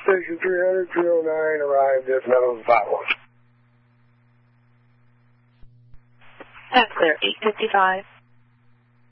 Station 300, 309, arrived at Meadows 51. That's clear, 855.